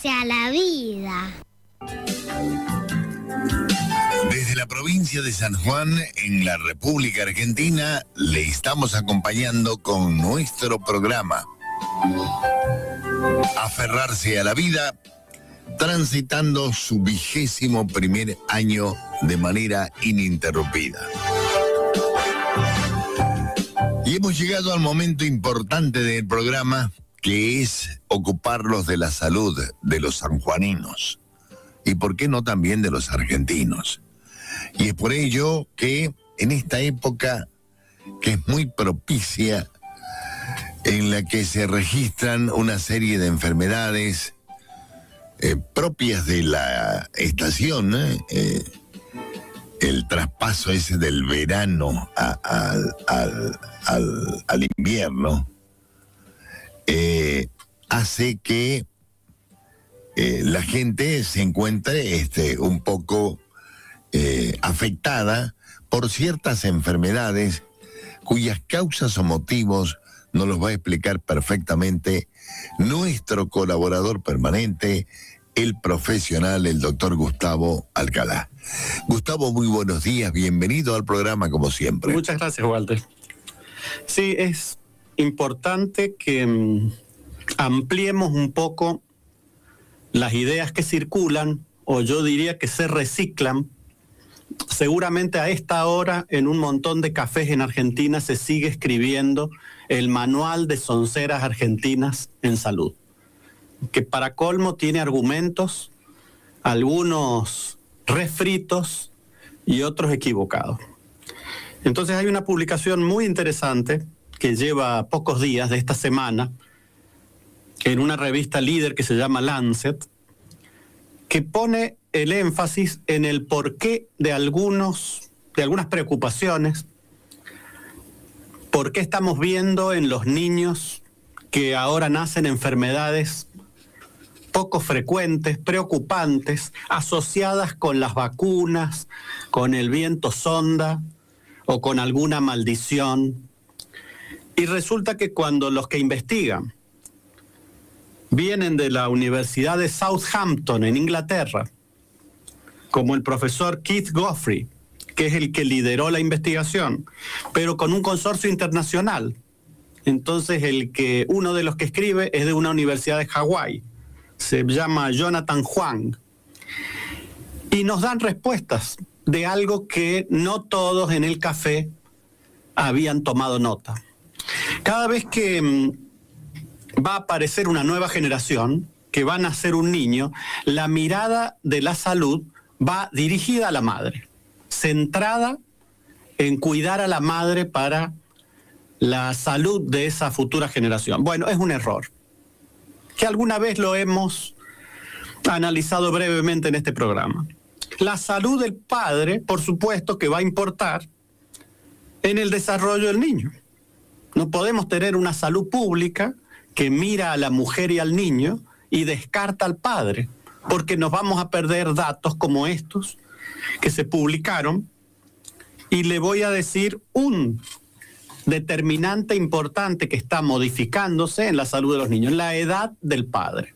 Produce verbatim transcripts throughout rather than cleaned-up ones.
aferrarse a la vida. Desde la provincia de San Juan, en la República Argentina, le estamos acompañando con nuestro programa Aferrarse a la vida, transitando su vigésimo primer año de manera ininterrumpida. Y hemos llegado al momento importante del programa, que es ocuparlos de la salud de los sanjuaninos. Y por qué no también de los argentinos. Y es por ello que en esta época, que es muy propicia, en la que se registran una serie de enfermedades eh, propias de la estación, ¿eh? Eh, el traspaso ese del verano a, a, al, al, al invierno, eh, hace que eh, la gente se encuentre este, un poco eh, afectada por ciertas enfermedades cuyas causas o motivos nos los va a explicar perfectamente nuestro colaborador permanente, el profesional, el doctor Gustavo Alcalá. Gustavo, muy buenos días, bienvenido al programa como siempre. Muchas gracias, Walter. Sí, es importante que um, ampliemos un poco las ideas que circulan, o yo diría que se reciclan. Seguramente a esta hora en un montón de cafés en Argentina se sigue escribiendo el manual de sonceras argentinas en salud, que para colmo tiene argumentos, algunos refritos y otros equivocados. Entonces hay una publicación muy interesante que lleva pocos días de esta semana en una revista líder que se llama Lancet, que pone el énfasis en el porqué de algunos, de algunas preocupaciones, por qué estamos viendo en los niños que ahora nacen enfermedades poco frecuentes, preocupantes, asociadas con las vacunas, con el viento sonda o con alguna maldición. Y resulta que cuando los que investigan vienen de la Universidad de Southampton en Inglaterra, como el profesor Keith Goffrey, que es el que lideró la investigación, pero con un consorcio internacional. Entonces el que uno de los que escribe es de una universidad de Hawái, se llama Jonathan Huang, y nos dan respuestas de algo que no todos en el café habían tomado nota. Cada vez que mmm, va a aparecer una nueva generación, que va a nacer un niño, la mirada de la salud va dirigida a la madre, centrada en cuidar a la madre para la salud de esa futura generación. Bueno, es un error, que alguna vez lo hemos analizado brevemente en este programa. La salud del padre, por supuesto, que va a importar en el desarrollo del niño. No podemos tener una salud pública que mira a la mujer y al niño y descarta al padre, porque nos vamos a perder datos como estos que se publicaron. Y le voy a decir un determinante importante que está modificándose en la salud de los niños, la edad del padre.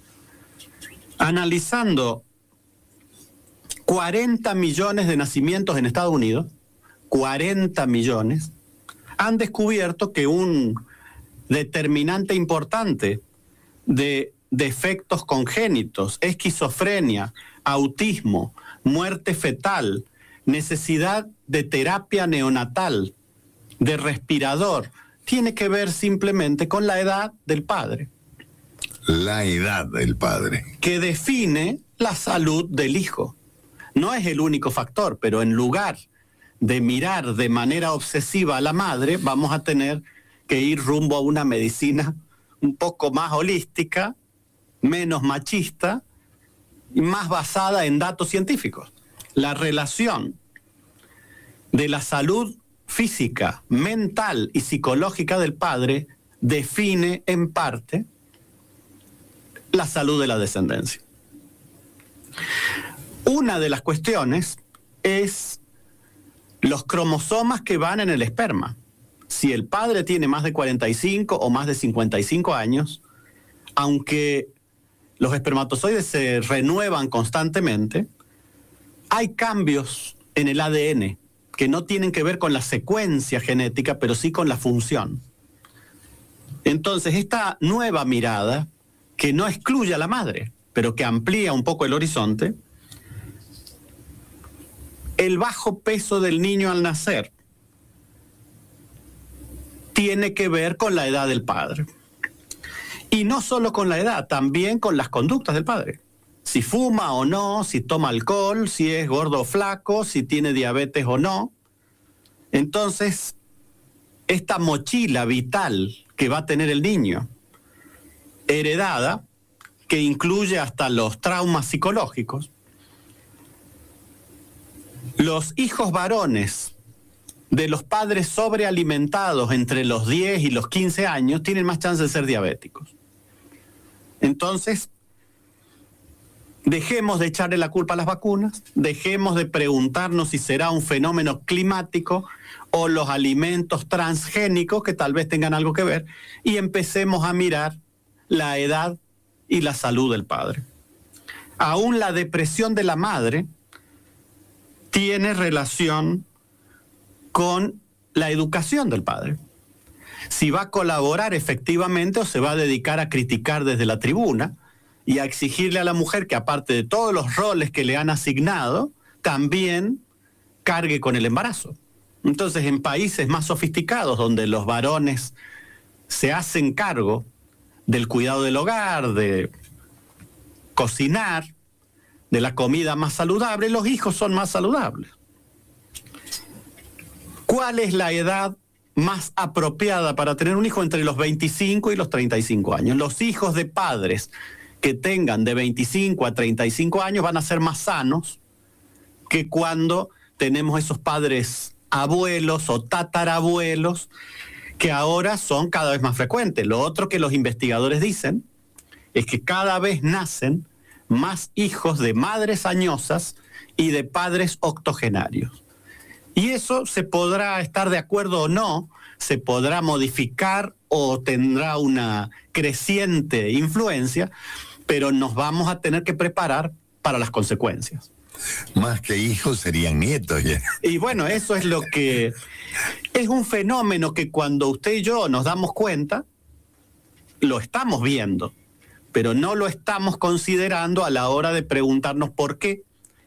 Analizando cuarenta millones de nacimientos en Estados Unidos, cuarenta millones, han descubierto que un determinante importante de defectos congénitos, esquizofrenia, autismo, muerte fetal, necesidad de terapia neonatal, de respirador, tiene que ver simplemente con la edad del padre. La edad del padre. Que define la salud del hijo. No es el único factor, pero en lugar de mirar de manera obsesiva a la madre, vamos a tener que ir rumbo a una medicina un poco más holística, menos machista y más basada en datos científicos. La relación de la salud física, mental y psicológica del padre define en parte la salud de la descendencia. Una de las cuestiones es los cromosomas que van en el esperma. Si el padre tiene más de cuarenta y cinco o más de cincuenta y cinco años, aunque los espermatozoides se renuevan constantemente, hay cambios en el A D N que no tienen que ver con la secuencia genética, pero sí con la función. Entonces, esta nueva mirada, que no excluye a la madre, pero que amplía un poco el horizonte, el bajo peso del niño al nacer tiene que ver con la edad del padre. Y no solo con la edad, también con las conductas del padre. Si fuma o no, si toma alcohol, si es gordo o flaco, si tiene diabetes o no. Entonces, esta mochila vital que va a tener el niño, heredada, que incluye hasta los traumas psicológicos. Los hijos varones de los padres sobrealimentados entre los diez y los quince años tienen más chance de ser diabéticos. Entonces, dejemos de echarle la culpa a las vacunas, dejemos de preguntarnos si será un fenómeno climático o los alimentos transgénicos que tal vez tengan algo que ver, y empecemos a mirar la edad y la salud del padre. Aún la depresión de la madre tiene relación con la educación del padre. Si va a colaborar efectivamente o se va a dedicar a criticar desde la tribuna y a exigirle a la mujer que, aparte de todos los roles que le han asignado, también cargue con el embarazo. Entonces, en países más sofisticados, donde los varones se hacen cargo del cuidado del hogar, de cocinar, de la comida más saludable, los hijos son más saludables. ¿Cuál es la edad más apropiada para tener un hijo? Entre los veinticinco y los treinta y cinco años. Los hijos de padres que tengan de veinticinco a treinta y cinco años van a ser más sanos que cuando tenemos esos padres abuelos o tatarabuelos que ahora son cada vez más frecuentes. Lo otro que los investigadores dicen es que cada vez nacen más hijos de madres añosas y de padres octogenarios. Y eso se podrá estar de acuerdo o no, se podrá modificar o tendrá una creciente influencia, pero nos vamos a tener que preparar para las consecuencias. Más que hijos serían nietos ya. Y bueno, eso es lo que... Es un fenómeno que cuando usted y yo nos damos cuenta, lo estamos viendo, pero no lo estamos considerando a la hora de preguntarnos por qué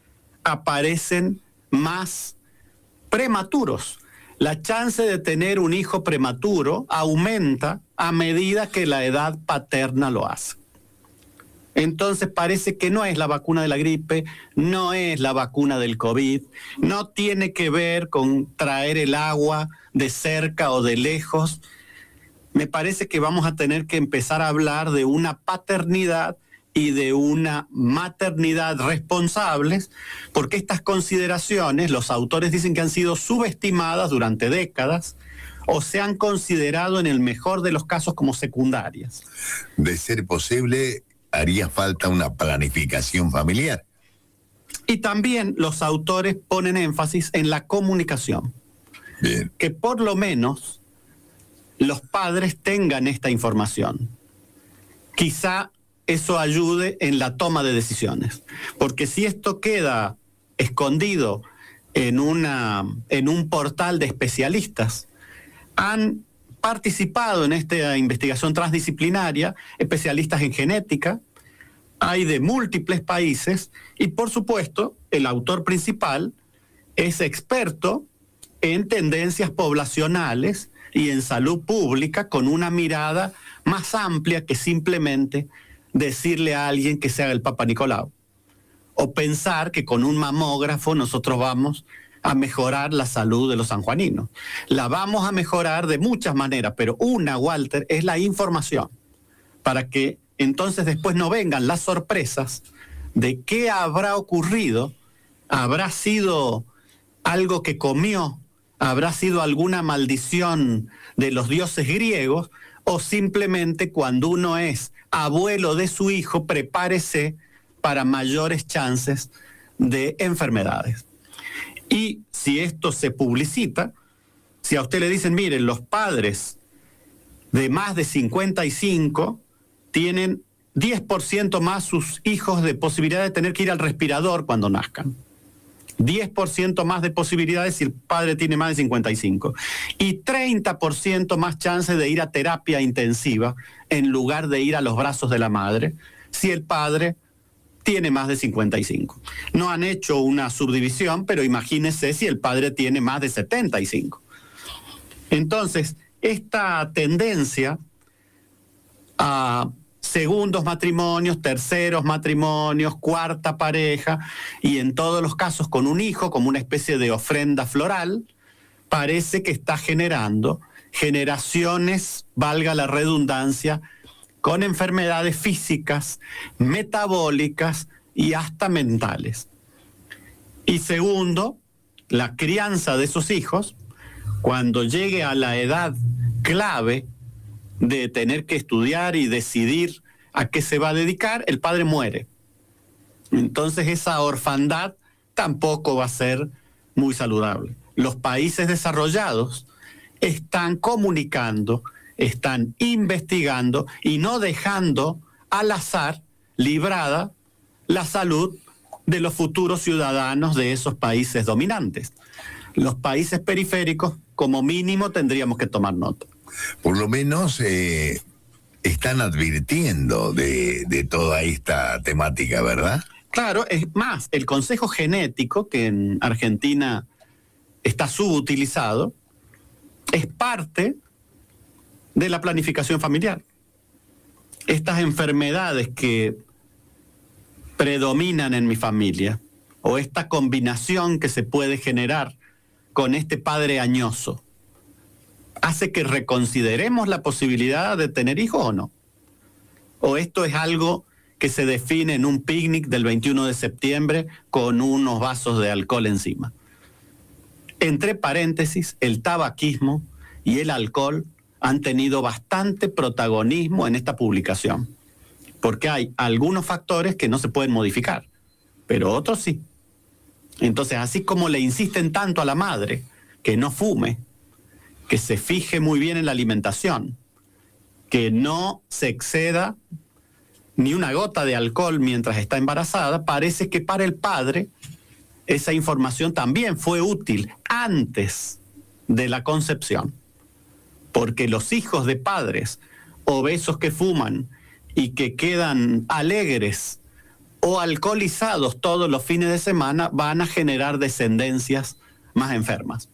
aparecen más prematuros. La chance de tener un hijo prematuro aumenta a medida que la edad paterna lo hace. Entonces parece que no es la vacuna de la gripe, no es la vacuna del COVID, no tiene que ver con traer el agua de cerca o de lejos. Me parece que vamos a tener que empezar a hablar de una paternidad y de una maternidad responsables, porque estas consideraciones, los autores dicen que han sido subestimadas durante décadas o se han considerado en el mejor de los casos como secundarias. De ser posible, haría falta una planificación familiar. Y también los autores ponen énfasis en la comunicación. Bien. Que por lo menos los padres tengan esta información. Quizá eso ayude en la toma de decisiones. Porque si esto queda escondido en, una, en un portal de especialistas, han participado en esta investigación transdisciplinaria especialistas en genética, hay de múltiples países y por supuesto el autor principal es experto en tendencias poblacionales y en salud pública con una mirada más amplia que simplemente decirle a alguien que se haga el Papa Nicolau o pensar que con un mamógrafo nosotros vamos a mejorar la salud de los sanjuaninos. La vamos a mejorar de muchas maneras, pero una, Walter, es la información, para que entonces después no vengan las sorpresas de qué habrá ocurrido, habrá sido algo que comió, habrá sido alguna maldición de los dioses griegos, o simplemente cuando uno es abuelo de su hijo, prepárese para mayores chances de enfermedades. Y si esto se publicita, si a usted le dicen, miren, los padres de más de cincuenta y cinco tienen diez por ciento más sus hijos de posibilidad de tener que ir al respirador cuando nazcan. diez por ciento más de posibilidades si el padre tiene más de cincuenta y cinco. Y treinta por ciento más chances de ir a terapia intensiva en lugar de ir a los brazos de la madre si el padre tiene más de cincuenta y cinco. No han hecho una subdivisión, pero imagínense si el padre tiene más de setenta y cinco. Entonces, esta tendencia a segundos matrimonios, terceros matrimonios, cuarta pareja, y en todos los casos con un hijo como una especie de ofrenda floral, parece que está generando generaciones, valga la redundancia, con enfermedades físicas, metabólicas y hasta mentales. Y segundo, la crianza de esos hijos, cuando llegue a la edad clave de tener que estudiar y decidir a qué se va a dedicar, el padre muere. Entonces esa orfandad tampoco va a ser muy saludable. Los países desarrollados están comunicando, están investigando y no dejando al azar librada la salud de los futuros ciudadanos de esos países dominantes. Los países periféricos, como mínimo, tendríamos que tomar nota. Por lo menos eh, están advirtiendo de, de toda esta temática, ¿verdad? Claro, es más, el consejo genético, que en Argentina está subutilizado, es parte de la planificación familiar. Estas enfermedades que predominan en mi familia, o esta combinación que se puede generar con este padre añoso, hace que reconsideremos la posibilidad de tener hijos o no. O esto es algo que se define en un picnic del veintiuno de septiembre con unos vasos de alcohol encima. Entre paréntesis, el tabaquismo y el alcohol han tenido bastante protagonismo en esta publicación, porque hay algunos factores que no se pueden modificar, pero otros sí. Entonces, así como le insisten tanto a la madre que no fume, que se fije muy bien en la alimentación, que no se exceda ni una gota de alcohol mientras está embarazada, parece que para el padre esa información también fue útil antes de la concepción, porque los hijos de padres obesos que fuman y que quedan alegres o alcoholizados todos los fines de semana van a generar descendencias más enfermas,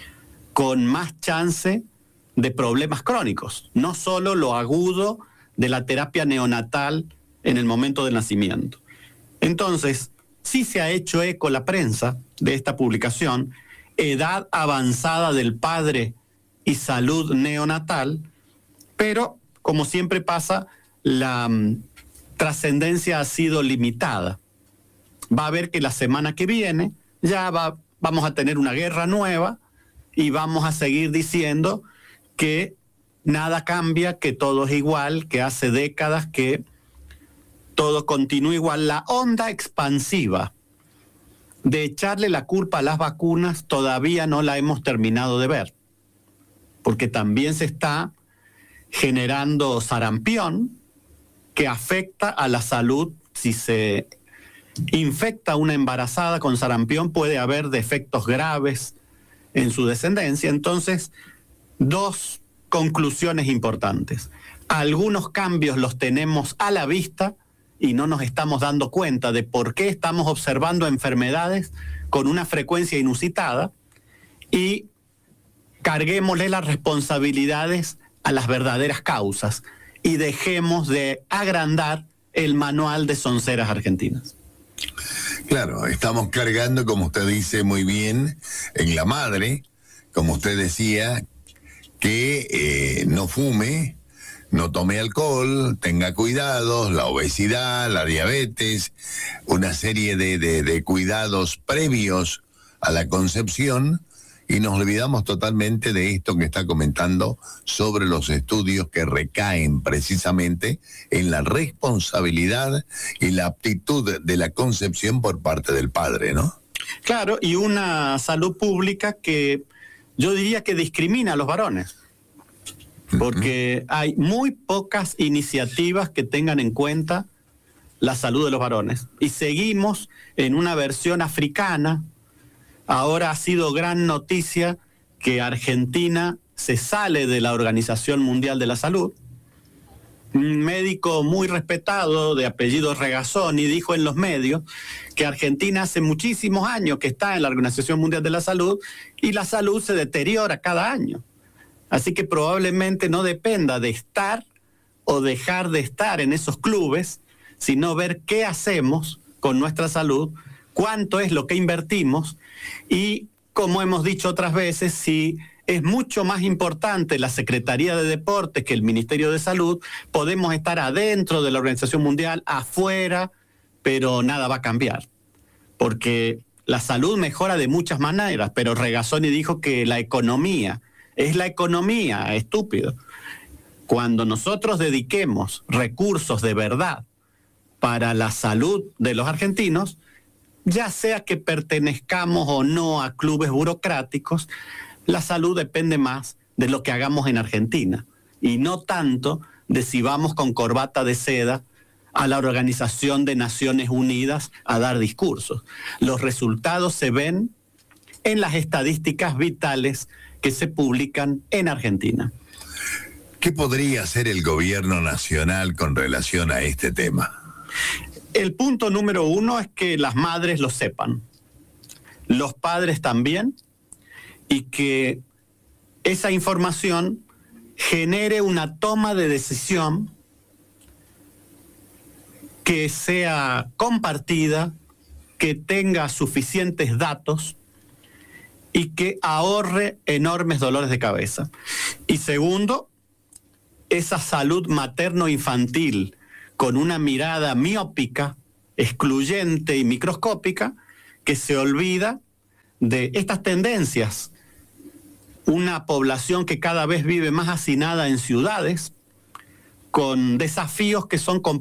con más chance de problemas crónicos, no solo lo agudo de la terapia neonatal en el momento del nacimiento. Entonces, sí se ha hecho eco la prensa de esta publicación, edad avanzada del padre y salud neonatal, pero, como siempre pasa, la um, trascendencia ha sido limitada. Va a haber que la semana que viene ya va, vamos a tener una guerra nueva y vamos a seguir diciendo que nada cambia, que todo es igual, que hace décadas que todo continúa igual. La onda expansiva de echarle la culpa a las vacunas todavía no la hemos terminado de ver, porque también se está generando sarampión que afecta a la salud. Si se infecta una embarazada con sarampión, puede haber defectos graves en su descendencia. Entonces, dos conclusiones importantes. Algunos cambios los tenemos a la vista y no nos estamos dando cuenta de por qué estamos observando enfermedades con una frecuencia inusitada, y carguémosle las responsabilidades a las verdaderas causas y dejemos de agrandar el manual de sonceras argentinas. Claro, estamos cargando, como usted dice muy bien, en la madre, como usted decía, que eh, no fume, no tome alcohol, tenga cuidados, la obesidad, la diabetes, una serie de, de, de cuidados previos a la concepción, y nos olvidamos totalmente de esto que está comentando sobre los estudios que recaen precisamente en la responsabilidad y la aptitud de la concepción por parte del padre, ¿no? Claro, y una salud pública que yo diría que discrimina a los varones. porque hay muy pocas iniciativas que tengan en cuenta la salud de los varones. Y seguimos en una versión africana. Ahora ha sido gran noticia que Argentina se sale de la Organización Mundial de la Salud. Un médico muy respetado de apellido Regazzoni dijo en los medios que Argentina hace muchísimos años que está en la Organización Mundial de la Salud y la salud se deteriora cada año. Así que probablemente no dependa de estar o dejar de estar en esos clubes, sino ver qué hacemos con nuestra salud, cuánto es lo que invertimos y, como hemos dicho otras veces, si es mucho más importante la Secretaría de Deportes que el Ministerio de Salud, podemos estar adentro de la Organización Mundial, afuera, pero nada va a cambiar. Porque la salud mejora de muchas maneras, pero Regazzoni dijo que la economía, es la economía, estúpido. Cuando nosotros dediquemos recursos de verdad para la salud de los argentinos, ya sea que pertenezcamos o no a clubes burocráticos, la salud depende más de lo que hagamos en Argentina y no tanto de si vamos con corbata de seda a la Organización de Naciones Unidas a dar discursos. Los resultados se ven en las estadísticas vitales que se publican en Argentina. ¿Qué podría hacer el gobierno nacional con relación a este tema? El punto número uno es que las madres lo sepan, los padres también, y que esa información genere una toma de decisión que sea compartida, que tenga suficientes datos y que ahorre enormes dolores de cabeza. Y segundo, esa salud materno-infantil con una mirada miópica, excluyente y microscópica, que se olvida de estas tendencias. Una población que cada vez vive más hacinada en ciudades, con desafíos que son complejos